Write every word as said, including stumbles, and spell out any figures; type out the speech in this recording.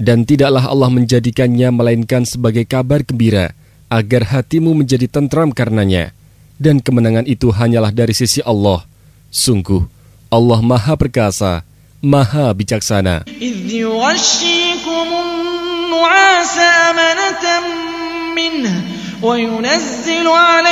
Dan tidaklah Allah menjadikannya melainkan sebagai kabar gembira, agar hatimu menjadi tentram karenanya. Dan kemenangan itu hanyalah dari sisi Allah. Sungguh, Allah Maha Perkasa, Maha Bijaksana. إِذْ يُغَشِّيكُمُ النُّعَاسَ أَمَنَةً مِّنْهُ وَيُنَزِّلُ عَلَيْكُمْ